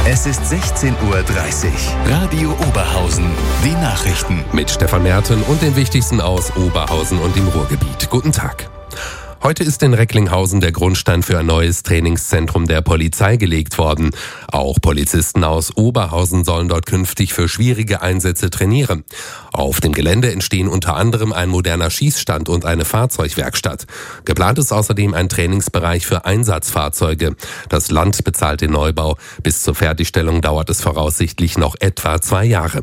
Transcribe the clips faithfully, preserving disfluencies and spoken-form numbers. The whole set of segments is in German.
Es ist sechzehn Uhr dreißig. Radio Oberhausen. Die Nachrichten. Mit Stefan Merten und den wichtigsten aus Oberhausen und dem Ruhrgebiet. Guten Tag. Heute ist in Recklinghausen der Grundstein für ein neues Trainingszentrum der Polizei gelegt worden. Auch Polizisten aus Oberhausen sollen dort künftig für schwierige Einsätze trainieren. Auf dem Gelände entstehen unter anderem ein moderner Schießstand und eine Fahrzeugwerkstatt. Geplant ist außerdem ein Trainingsbereich für Einsatzfahrzeuge. Das Land bezahlt den Neubau. Bis zur Fertigstellung dauert es voraussichtlich noch etwa zwei Jahre.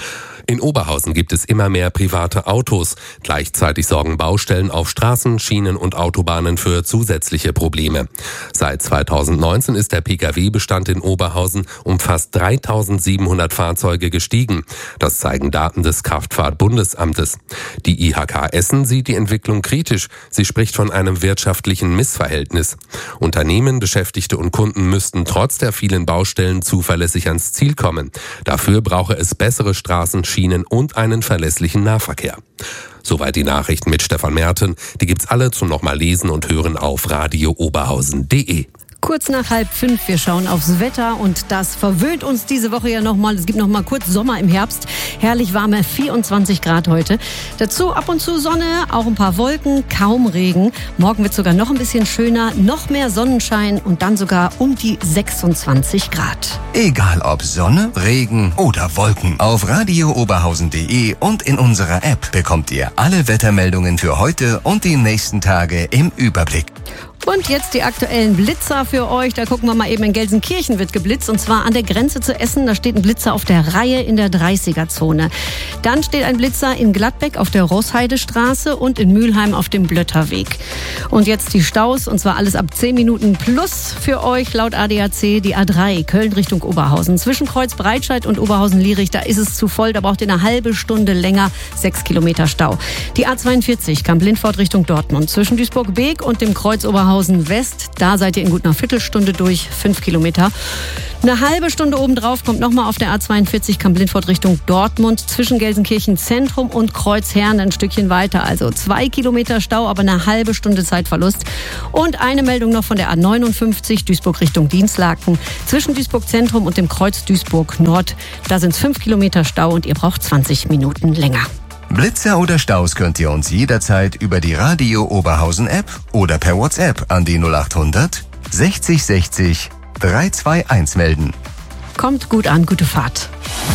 In Oberhausen gibt es immer mehr private Autos. Gleichzeitig sorgen Baustellen auf Straßen, Schienen und Autobahnen für zusätzliche Probleme. Seit zweitausendneunzehn ist der Pkw-Bestand in Oberhausen um fast dreitausendsiebenhundert Fahrzeuge gestiegen. Das zeigen Daten des Kraftfahrt-Bundesamtes. Die I H K Essen sieht die Entwicklung kritisch. Sie spricht von einem wirtschaftlichen Missverhältnis. Unternehmen, Beschäftigte und Kunden müssten trotz der vielen Baustellen zuverlässig ans Ziel kommen. Dafür brauche es bessere Straßen, Schienen und einen verlässlichen Nahverkehr. Soweit die Nachrichten mit Stefan Merten. Die gibt's alle zum nochmal lesen und hören auf radio oberhausen punkt de. Kurz nach halb fünf, wir schauen aufs Wetter und das verwöhnt uns diese Woche ja nochmal. Es gibt noch mal kurz Sommer im Herbst. Herrlich warme vierundzwanzig Grad heute. Dazu ab und zu Sonne, auch ein paar Wolken, kaum Regen. Morgen wird sogar noch ein bisschen schöner, noch mehr Sonnenschein und dann sogar um die sechsundzwanzig Grad. Egal ob Sonne, Regen oder Wolken. Auf radio oberhausen punkt de und in unserer App bekommt ihr alle Wettermeldungen für heute und die nächsten Tage im Überblick. Und jetzt die aktuellen Blitzer für euch. Da gucken wir mal eben, in Gelsenkirchen wird geblitzt und zwar an der Grenze zu Essen. Da steht ein Blitzer auf der Reihe in der dreißiger-Zone. Dann steht ein Blitzer in Gladbeck auf der Rossheidestraße und in Mülheim auf dem Blötterweg. Und jetzt die Staus und zwar alles ab zehn Minuten plus für euch laut A D A C. Die A drei Köln Richtung Oberhausen. Zwischen Kreuz Breitscheid und Oberhausen-Lierich, da ist es zu voll. Da braucht ihr eine halbe Stunde länger. Sechs Kilometer Stau. Die A zweiundvierzig Kamp-Lindfort Richtung Dortmund. Zwischen Duisburg-Beek und dem Kreuz Oberhausen West, da seid ihr in gut einer Viertelstunde durch, fünf Kilometer. Eine halbe Stunde obendrauf kommt nochmal auf der A zweiundvierzig Kamp-Lindfort Richtung Dortmund, zwischen Gelsenkirchen Zentrum und Kreuzherrn ein Stückchen weiter. Also zwei Kilometer Stau, aber eine halbe Stunde Zeitverlust. Und eine Meldung noch von der A neunundfünfzig, Duisburg Richtung Dienstlaken, zwischen Duisburg Zentrum und dem Kreuz Duisburg Nord. Da sind es fünf Kilometer Stau und ihr braucht zwanzig Minuten länger. Blitzer oder Staus könnt ihr uns jederzeit über die Radio Oberhausen App oder per WhatsApp an die null achthundert sechzig sechzig dreihundertzweiundundzwanzig melden. Kommt gut an, gute Fahrt.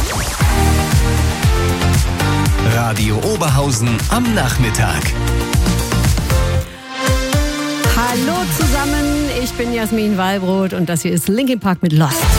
Radio Oberhausen am Nachmittag. Hallo zusammen, ich bin Jasmin Wallbrot und das hier ist Linkin Park mit Lost.